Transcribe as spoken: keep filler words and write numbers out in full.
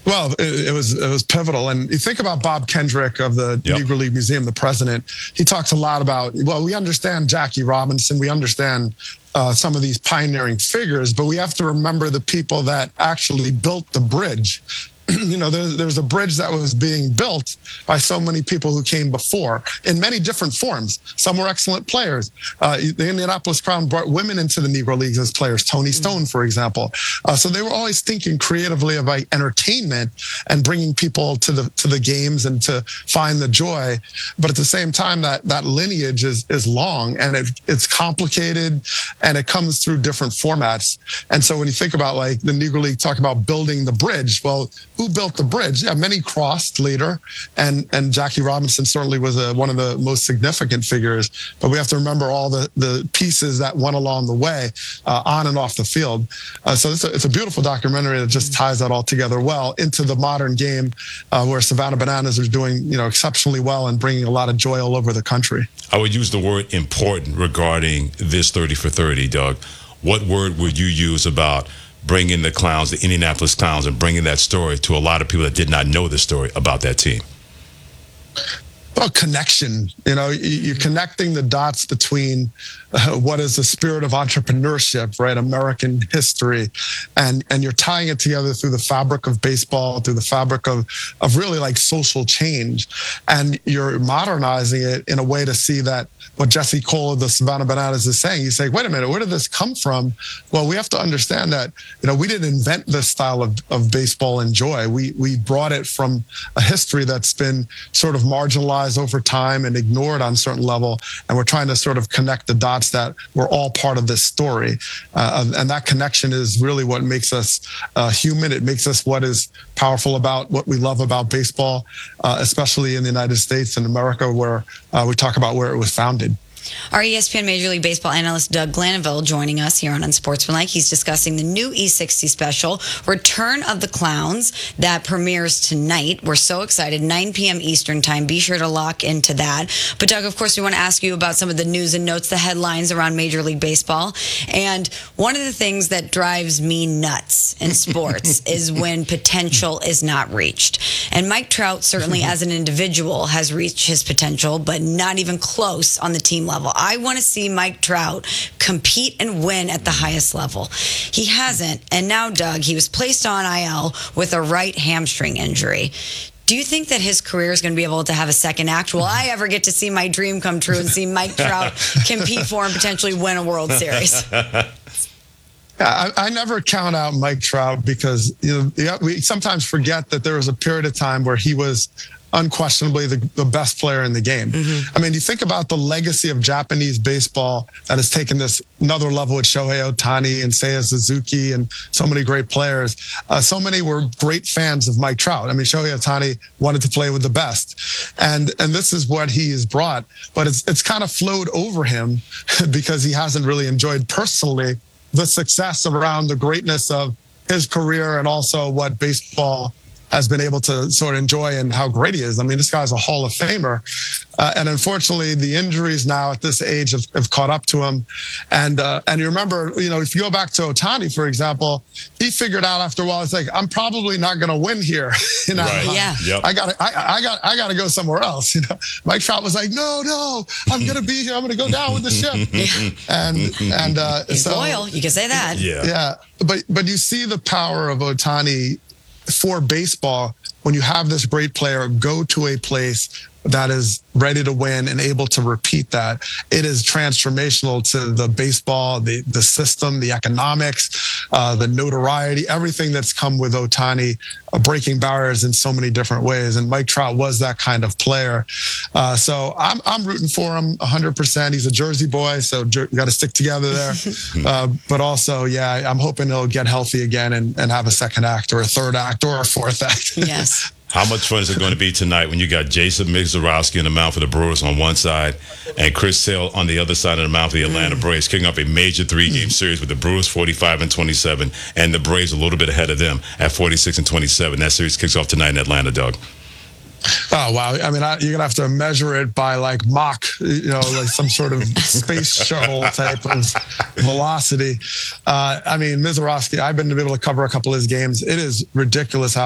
Well, it, it was it was pivotal. And you think about Bob Kendrick of the yep. Negro League Museum, the president, he talks a lot about, well, we understand Jackie Robinson, we understand uh, some of these pioneering figures, but we have to remember the people that actually built the bridge. You know, there's, there's a bridge that was being built by so many people who came before in many different forms. Some were excellent players. Uh, the Indianapolis Crown brought women into the Negro Leagues as players, Tony Stone, for example. Uh, so they were always thinking creatively about entertainment and bringing people to the to the games and to find the joy. But at the same time, that that lineage is is long and it, it's complicated and it comes through different formats. And so when you think about like the Negro League talk about building the bridge, well, who built the bridge? Yeah, many crossed later, and and Jackie Robinson certainly was a, one of the most significant figures. But we have to remember all the, the pieces that went along the way, uh, on and off the field. Uh, so it's a, it's a beautiful documentary that just ties that all together well into the modern game, uh, where Savannah Bananas are doing you know exceptionally well and bringing a lot of joy all over the country. I would use the word important regarding this thirty for thirty, Doug. What word would you use about bringing the Clowns, the Indianapolis Clowns, and bringing that story to a lot of people that did not know the story about that team? Well, connection. You know, you're connecting the dots between uh, what is the spirit of entrepreneurship, right? American history, and and you're tying it together through the fabric of baseball, through the fabric of of really like social change, and you're modernizing it in a way to see that what Jesse Cole of the Savannah Bananas is saying. He's saying, wait a minute, where did this come from? Well, we have to understand that you know we didn't invent this style of of baseball and joy. We we brought it from a history that's been sort of marginalized over time and ignored on a certain level, and we're trying to sort of connect the dots that we're all part of this story, uh, and that connection is really what makes us uh, human. It makes us what is powerful about what we love about baseball, uh, especially in the United States and America, where uh, we talk about where it was founded. Our E S P N Major League Baseball analyst Doug Glanville joining us here on Unsportsmanlike. He's discussing the new E sixty special, Return of the Clowns, that premieres tonight. We're so excited, nine p.m. Eastern time. Be sure to lock into that. But Doug, of course, we want to ask you about some of the news and notes, the headlines around Major League Baseball. And one of the things that drives me nuts in sports is when potential is not reached. And Mike Trout, certainly as an individual, has reached his potential, but not even close on the team level. I want to see Mike Trout compete and win at the highest level. He hasn't. And now, Doug, he was placed on I L with a right hamstring injury. Do you think that his career is going to be able to have a second act? Will I ever get to see my dream come true and see Mike Trout compete for and potentially win a World Series? Yeah, I, I never count out Mike Trout because you know we sometimes forget that there was a period of time where he was unquestionably the, the best player in the game. Mm-hmm. I mean, you think about the legacy of Japanese baseball that has taken this another level with Shohei Ohtani and Seiya Suzuki and so many great players. Uh, so many were great fans of Mike Trout. I mean, Shohei Ohtani wanted to play with the best. And and this is what he has brought. But it's it's kind of flowed over him because he hasn't really enjoyed personally the success around the greatness of his career and also what baseball has been able to sort of enjoy and how great he is. I mean, this guy's a Hall of Famer. Uh, and unfortunately, the injuries now at this age have, have caught up to him. And uh, and you remember, you know, if you go back to Ohtani, for example, he figured out after a while, it's like, I'm probably not going to win here. you know, right. yeah. Yep. I got I, I got I got to go somewhere else. You know, Mike Trout was like, no, no, I'm going to be here. I'm going to go down with the ship. and and uh, He's so, loyal. You can say that. Yeah. Yeah. But but you see the power of Ohtani for baseball when you have this great player go to a place that is ready to win and able to repeat that. It is transformational to the baseball, the the system, the economics, uh, the notoriety, everything that's come with Ohtani, uh, breaking barriers in so many different ways. And Mike Trout was that kind of player. Uh, so I'm I'm rooting for him one hundred percent. He's a Jersey boy, so we got to stick together there. uh, but also, yeah, I'm hoping he'll get healthy again and, and have a second act or a third act or a fourth act. Yes. How much fun is it going to be tonight when you got Jason Migzorowski in the mound for the Brewers on one side and Chris Sale on the other side of the mound for the Atlanta Braves, kicking up a major three-game series with the Brewers forty-five and twenty-seven and the Braves a little bit ahead of them at forty-six and twenty-seven. That series kicks off tonight in Atlanta, Doug. Oh, wow. I mean, I, you're going to have to measure it by like Mach, you know, like some sort of space shuttle type of velocity. Uh, I mean, Mizorowski, I've been able to cover a couple of his games. It is ridiculous how